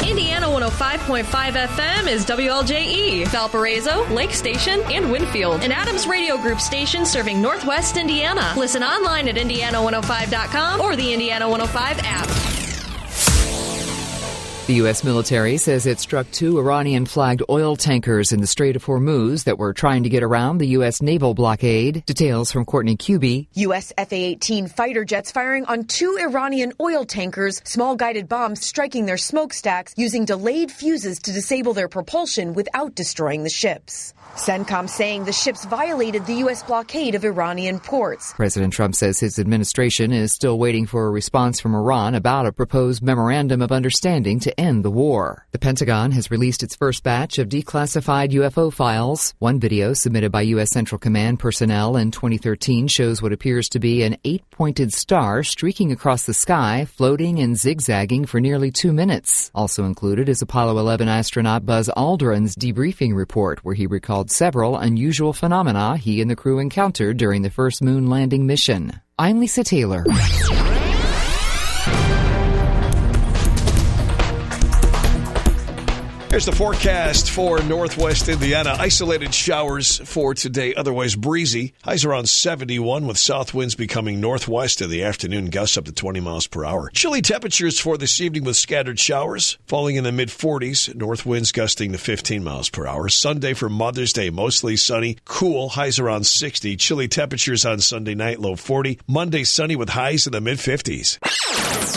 Indiana 105.5 FM is WLJE, Valparaiso, Lake Station, and Winfield. An Adams Radio Group station serving Northwest Indiana. Listen online at Indiana105.com or the Indiana 105 app. The U.S. military says it struck 2 Iranian-flagged oil tankers in the Strait of Hormuz that were trying to get around the U.S. naval blockade. Details from Courtney Kuby. U.S. F-A-18 fighter jets firing on 2 Iranian oil tankers, small guided bombs striking their smokestacks, using delayed fuses to disable their propulsion without destroying the ships. CENTCOM saying the ships violated the U.S. blockade of Iranian ports. President Trump says his administration is still waiting for a response from Iran about a proposed memorandum of understanding to end the war. The Pentagon has released its first batch of declassified UFO files. One video submitted by U.S. Central Command personnel in 2013 shows what appears to be an 8-pointed star streaking across the sky, floating and zigzagging for nearly 2 minutes. Also included is Apollo 11 astronaut Buzz Aldrin's debriefing report, where he recalled several unusual phenomena he and the crew encountered during the first moon landing mission. I'm Lisa Taylor. Here's the forecast for Northwest Indiana. Isolated showers for today, otherwise breezy. Highs around 71 with south winds becoming northwest in the afternoon, gusts up to 20 miles per hour. Chilly temperatures for this evening with scattered showers, falling in the mid-40s. North winds gusting to 15 miles per hour. Sunday for Mother's Day, mostly sunny, cool, highs around 60. Chilly temperatures on Sunday night, low 40. Monday sunny with highs in the mid-50s.